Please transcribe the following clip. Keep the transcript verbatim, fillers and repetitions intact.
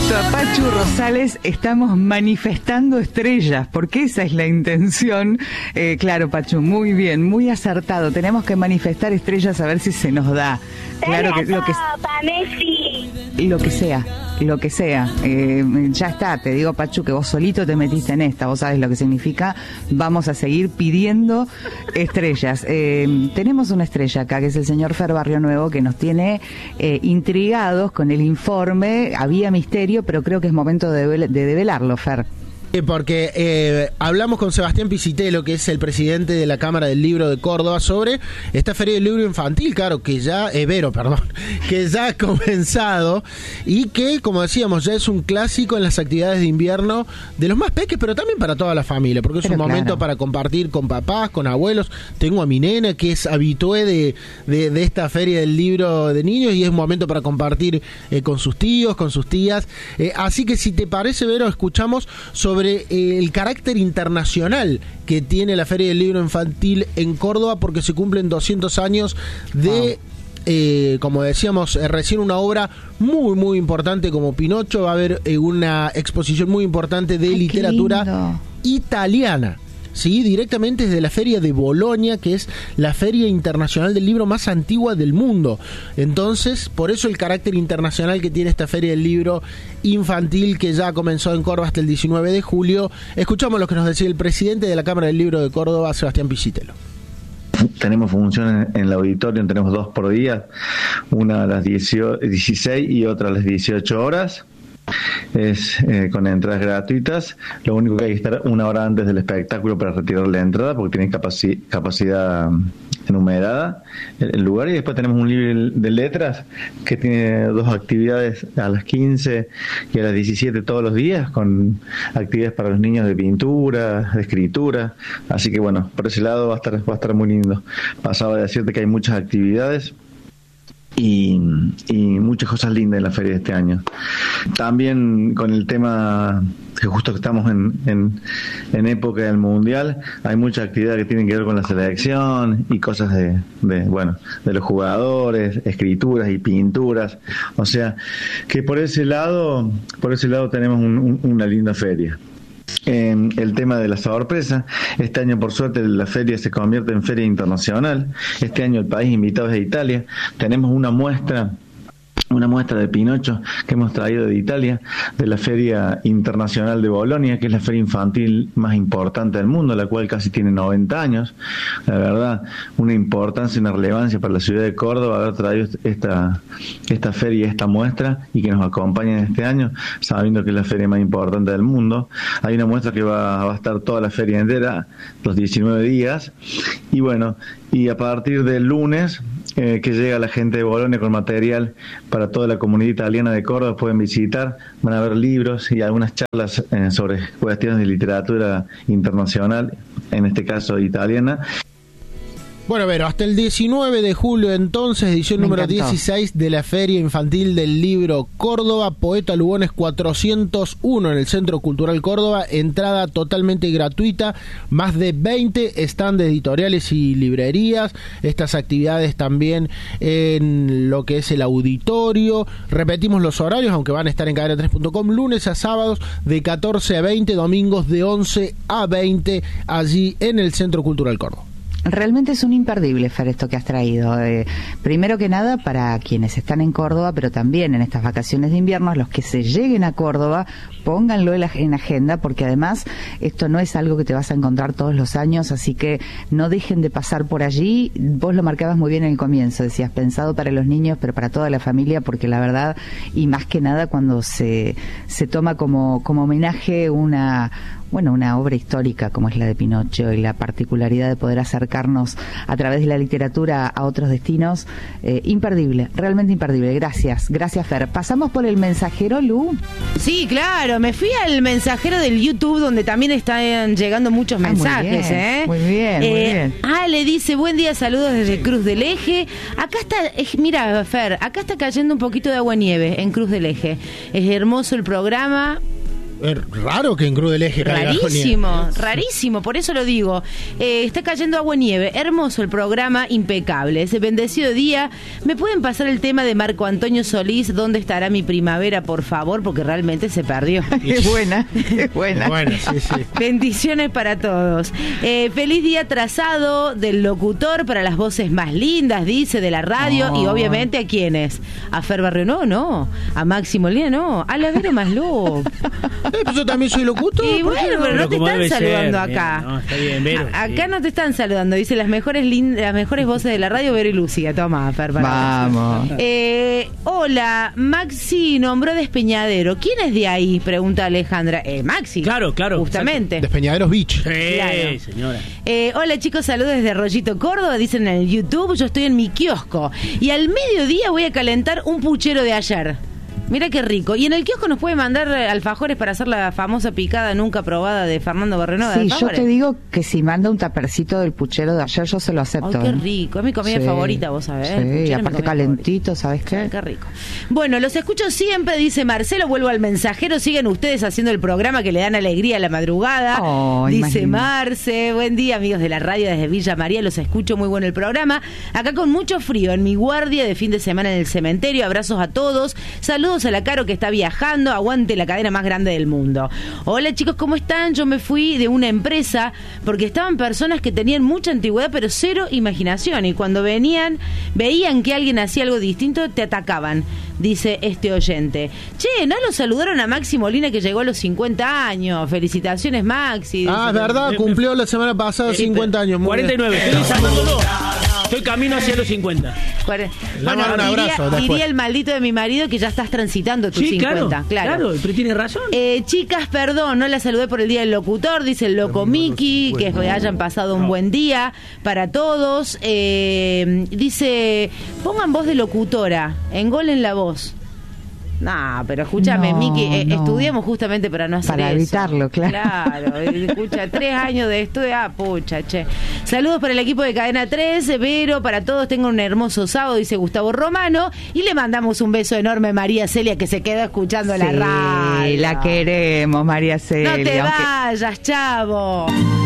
Junto a Pachu Rosales estamos manifestando estrellas, porque esa es la intención. Eh, claro, Pachu, muy bien, muy acertado. Tenemos que manifestar estrellas a ver si se nos da. Claro que lo que lo que sea, lo que sea. Eh, ya está, te digo, Pachu, que vos solito te metiste en esta, vos sabés lo que significa. Vamos a seguir pidiendo estrellas. Eh, tenemos una estrella acá, que es el señor Fer Barrio Nuevo, que nos tiene eh, intrigados con el informe. Había misterio, pero creo que es momento de, devel- de develarlo, Fer. Porque eh, hablamos con Sebastián Pisitelo, que es el presidente de la Cámara del Libro de Córdoba, sobre esta Feria del Libro Infantil, claro, que ya, eh, Vero, perdón, que ya ha comenzado y que, como decíamos, ya es un clásico en las actividades de invierno de los más peques, pero también para toda la familia, porque es pero un claro. momento para compartir con papás, con abuelos. Tengo a mi nena, que es habitué de, de, de esta Feria del Libro de Niños, y es un momento para compartir eh, con sus tíos, con sus tías. Eh, así que, si te parece, Vero, escuchamos sobre sobre el carácter internacional que tiene la Feria del Libro Infantil en Córdoba, porque se cumplen doscientos años de, wow. eh, como decíamos eh, recién, una obra muy, muy importante como Pinocho. Va a haber eh, una exposición muy importante de Ay, literatura italiana. Sí, directamente desde la Feria de Bolonia, que es la feria internacional del libro más antigua del mundo. Entonces, por eso el carácter internacional que tiene esta Feria del Libro Infantil, que ya comenzó en Córdoba hasta el diecinueve de julio. Escuchamos lo que nos decía el presidente de la Cámara del Libro de Córdoba, Sebastián Pisitelo. Tenemos funciones en el auditorio, tenemos dos por día, una a las dieciséis y otra a las dieciocho horas. Es eh, con entradas gratuitas. Lo único que hay que estar una hora antes del espectáculo para retirar la entrada, porque tiene capaci- capacidad enumerada el, el lugar. Y después tenemos un libro de letras que tiene dos actividades, a las quince y a las diecisiete todos los días, con actividades para los niños de pintura, de escritura. Así que bueno, por ese lado va a estar, va a estar muy lindo. Pasaba de decirte que hay muchas actividades Y, y muchas cosas lindas en la feria de este año. También con el tema que justo que estamos en, en, en época del Mundial, hay muchas actividades que tienen que ver con la selección y cosas de, de bueno, de los jugadores, escrituras y pinturas. O sea, que por ese lado, por ese lado tenemos un, un, una linda feria. En el tema de la sorpresa, este año por suerte la feria se convierte en feria internacional. Este año el país invitado es de Italia. Tenemos una muestra una muestra de Pinocho que hemos traído de Italia, de la Feria Internacional de Bolonia, que es la feria infantil más importante del mundo, la cual casi tiene noventa años. La verdad, una importancia, una relevancia para la ciudad de Córdoba haber traído esta, esta feria y esta muestra, y que nos acompañen este año, sabiendo que es la feria más importante del mundo. Hay una muestra que va, va a estar toda la feria entera, los diecinueve días, y bueno, y a partir del lunes, eh, que llega la gente de Bolonia con material para toda la comunidad italiana de Córdoba, pueden visitar, van a ver libros y algunas charlas eh, sobre cuestiones de literatura internacional, en este caso italiana. Bueno, Vero, hasta el diecinueve de julio entonces, edición Me número encantó. dieciséis de la Feria Infantil del Libro Córdoba, Poeta Lugones cuatrocientos uno en el Centro Cultural Córdoba, entrada totalmente gratuita, más de veinte stand editoriales y librerías, estas actividades también en lo que es el auditorio. Repetimos los horarios, aunque van a estar en cadena tres punto com, lunes a sábados de catorce a veinte, domingos de once a veinte, allí en el Centro Cultural Córdoba. Realmente es un imperdible, Fer, esto que has traído. Eh, primero que nada, para quienes están en Córdoba, pero también en estas vacaciones de invierno, los que se lleguen a Córdoba, pónganlo en, la, en agenda, porque además esto no es algo que te vas a encontrar todos los años, así que no dejen de pasar por allí. Vos lo marcabas muy bien en el comienzo, decías, pensado para los niños, pero para toda la familia, porque la verdad, y más que nada cuando se, se toma como, como homenaje una... bueno, una obra histórica como es la de Pinocho, y la particularidad de poder acercarnos a través de la literatura a otros destinos, eh, imperdible, realmente imperdible. Gracias, gracias, Fer. ¿Pasamos por el mensajero, Lu? Sí, claro, me fui al mensajero del YouTube, donde también están llegando muchos ah, mensajes. Muy bien, ¿eh? muy bien, eh, muy bien. Ah, le dice, buen día, saludos desde Cruz del Eje. Acá está, eh, mira, Fer, acá está cayendo un poquito de agua nieve en Cruz del Eje. Es hermoso el programa. Es raro que en Cruz del Eje caiga Rarísimo, nieve. rarísimo, por eso lo digo. Eh, está cayendo agua y nieve, hermoso el programa, impecable. Ese bendecido día. ¿Me pueden pasar el tema de Marco Antonio Solís? ¿Dónde estará mi primavera, por favor? Porque realmente se perdió. Es buena, es buena. Bueno, sí, sí. Bendiciones para todos. Eh, feliz día atrasado del locutor para las voces más lindas, dice, de la radio. Oh. Y obviamente, ¿a quiénes? A Fer Barrio, no, no. A Maxi Molina, no. A la Vero Maslow. Eh, pues yo también soy locutor. Y bueno, pero, Pero no te como están debe saludando ser, acá. bien, no, está bien, Vero, A- acá sí. no te están saludando. Dice las mejores lin- las mejores voces de la radio, Vero y Lucía. Toma, Fer. para- Vamos. Eh, hola, Maxi nombró Despeñadero. ¿Quién es de ahí? Pregunta Alejandra. Eh, Maxi. Claro, claro, Justamente. Despeñaderos Beach. Sí, Claro. señora. Eh, hola chicos, saludos desde Rollito, Córdoba, dicen en el YouTube. Yo estoy en mi kiosco y al mediodía voy a calentar un puchero de ayer. Mira qué rico. Y en el kiosco nos puede mandar eh, alfajores para hacer la famosa picada nunca probada de Fernando Barrenova. Sí, yo te digo que si manda un tapercito del puchero de ayer, yo se lo acepto. Ay, qué ¿eh? rico. Es mi comida Sí. favorita, vos sabés. El Sí, puchero y es mi aparte comida calentito, ¿sabes qué? Sí, qué rico. Bueno, los escucho siempre, dice Marcelo. Vuelvo al mensajero. Siguen ustedes haciendo el programa que le dan alegría a la madrugada. Oh, dice imagínate. Marce. Buen día, amigos de la radio desde Villa María. Los escucho, muy bueno el programa. Acá con mucho frío, en mi guardia de fin de semana en el cementerio. Abrazos a todos. Saludos a la Caro que está viajando. Aguante la cadena más grande del mundo. Hola chicos, ¿cómo están? Yo me fui de una empresa porque estaban personas que tenían mucha antigüedad pero cero imaginación, y cuando venían, veían que alguien hacía algo distinto, te atacaban, dice este oyente. Che, ¿no lo saludaron a Maxi Molina que llegó a los cincuenta años? Felicitaciones, Maxi. Ah, es Dice- verdad, cumplió la semana pasada Sí, cincuenta años. Muy cuarenta y nueve. bien. Estoy saludándolo. Estoy camino hacia los cincuenta. Cuare- Le Bueno, mando un diría, abrazo después. diría el maldito de mi marido que ya estás transitando tus Sí, claro, cincuenta. claro, pero tiene razón. Eh, chicas, perdón, no la saludé por el día del locutor, dice el loco Miki, que hayan pasado un buen día para todos. Eh, dice, pongan voz de locutora, engolen la voz. No, pero escúchame, No, Miki, eh, no. estudiamos justamente para no hacer Para eso. evitarlo, claro. Claro, eh, escucha, tres años de estudio, ah, pucha, che. Saludos para el equipo de Cadena tres, Vero, para todos, tengan un hermoso sábado, dice Gustavo Romano, y le mandamos un beso enorme a María Celia, que se quedó escuchando la Sí, radio. la queremos, María Celia. No te aunque- vayas, chavo.